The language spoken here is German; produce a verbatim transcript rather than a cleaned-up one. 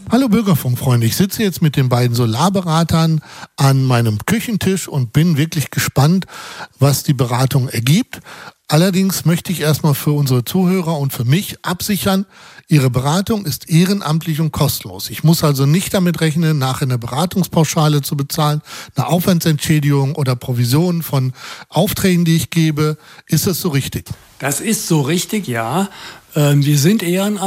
Hallo Bürgerfunkfreunde, ich sitze jetzt mit den beiden Solarberatern an meinem Küchentisch und bin wirklich gespannt, was die Beratung ergibt. Allerdings möchte ich erstmal für unsere Zuhörer und für mich absichern, Ihre Beratung ist ehrenamtlich und kostenlos. Ich muss also nicht damit rechnen, nachher eine Beratungspauschale zu bezahlen, eine Aufwandsentschädigung oder Provisionen von Aufträgen, die ich gebe. Ist das so richtig? Das ist so richtig, ja. Wir sind ehrenamtlich.